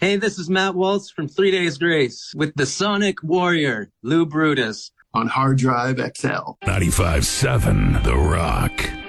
Hey, this is Matt Waltz from 3 Days Grace with the Sonic Warrior, Lou Brutus. On Hard Drive XL. 95.7 The Rock.